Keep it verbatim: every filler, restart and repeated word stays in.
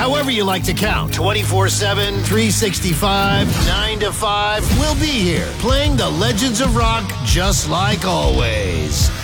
However you like to count. twenty-four seven, three sixty-five, nine to five. We'll be here, playing the legends of rock just like always.